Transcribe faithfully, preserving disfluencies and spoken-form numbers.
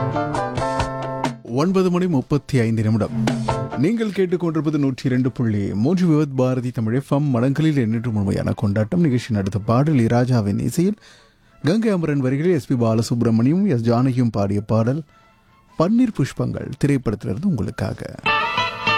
ஒன்பது மணி முப்பத்தி ஐந்து நிமிடம். நீங்கள் கேட்டுக்கொண்டிருப்பது நூற்றி இரண்டு புள்ளி மூன்று விவத் பாரதி தமிழ் எஃப்எம். மடங்களில் எண்ணற்ற முழுமையான கொண்டாட்டம் நிகழ்ச்சியின் அடுத்த பாடல் இராஜாவின் இசையில் கங்கை அமரன் வரிகளில் எஸ் பி பாலசுப்ரமணியும் எஸ் ஜானகியும் பாடிய பாடல் பன்னீர் புஷ்பங்கள் திரைப்படத்திலிருந்து உங்களுக்காக.